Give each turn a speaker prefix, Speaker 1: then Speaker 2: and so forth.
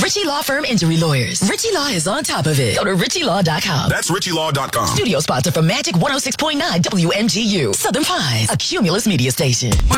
Speaker 1: Ritchie Law Firm Injury Lawyers. Ritchie Law is on top of it. Go to ritchielaw.com.
Speaker 2: That's ritchielaw.com.
Speaker 1: Studio sponsor for Magic 106.9 WMGU. Southern Pines, a Cumulus media station.